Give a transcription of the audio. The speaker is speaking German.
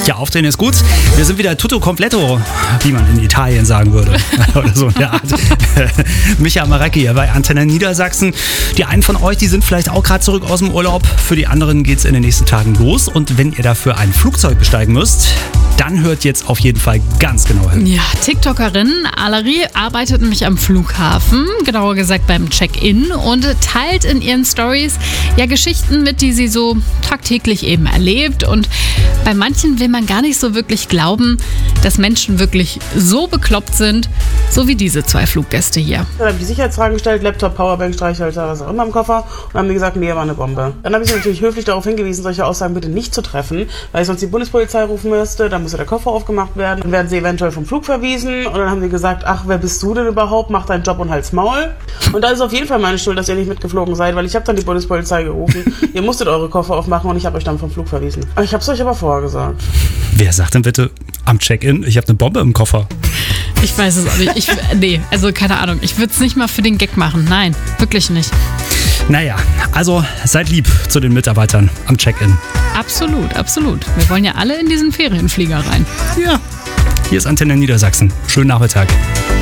Ja, Aufdrehen ist gut. Wir sind wieder tutto completo, wie man in Italien sagen würde. Oder so in der Art. Micha Marecki hier bei Antenne Niedersachsen. Die einen von euch, die sind vielleicht auch gerade zurück aus dem Urlaub. Für die anderen geht es in den nächsten Tagen los. Und wenn ihr dafür ein Flugzeug besteigen müsst, dann hört jetzt auf jeden Fall ganz genau hin. Ja, TikTokerin Alari arbeitet nämlich am Flughafen, genauer gesagt beim Check-in, und teilt in ihren Stories ja Geschichten mit, die sie so tagtäglich eben erlebt. Und bei manchen will man gar nicht so wirklich glauben, dass Menschen wirklich so bekloppt sind, so wie diese zwei Fluggäste hier. Dann habe ich die Sicherheitsfragen gestellt, Laptop, Powerbank, Streichhölzer, was auch immer im Koffer, und dann haben die gesagt, nee, war eine Bombe. Dann habe ich sie natürlich höflich darauf hingewiesen, solche Aussagen bitte nicht zu treffen, weil ich sonst die Bundespolizei rufen müsste, dann müsste der Koffer aufgemacht werden, dann werden sie eventuell vom Flug verwiesen, und dann haben sie gesagt, ach, wer bist du denn überhaupt, mach deinen Job und halt's Maul. Und da ist auf jeden Fall meine Schuld, dass ihr nicht mitgeflogen seid, weil ich habe dann die Bundespolizei gerufen, ihr musstet eure Koffer aufmachen und ich habe euch dann vom Flug verwiesen. Ich habe es euch aber vorher gesagt. Wer sagt denn bitte am Check-in, ich habe eine Bombe im Koffer? Ich weiß es auch nicht. Nee, also keine Ahnung. Ich würde es nicht mal für den Gag machen. Nein, wirklich nicht. Naja, also seid lieb zu den Mitarbeitern am Check-in. Absolut, absolut. Wir wollen ja alle in diesen Ferienflieger rein. Ja, hier ist Antenne Niedersachsen. Schönen Nachmittag.